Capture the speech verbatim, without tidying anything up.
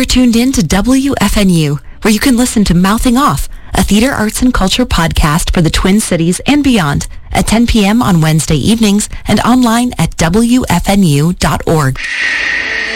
tuned in to W F N U, where you can listen to Mouthing Off, a theater arts and culture podcast for the Twin Cities and beyond, at ten p.m. on Wednesday evenings and online at W F N U dot org.